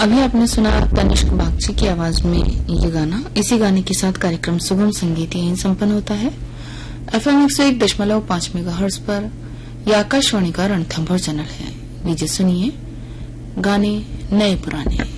अभी आपने सुना तनिष्क बागची की आवाज में ये गाना। इसी गाने के साथ कार्यक्रम सुगम संगीत यहीं संपन्न होता है। FM 101.5 मेगाहर्ट्ज पर यह आकाशवाणी का रणथंभौर चैनल है। लीजिए सुनिए गाने नए पुराने।